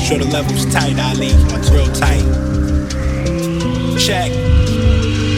sure the level's tight, Ali. Real tight. Check.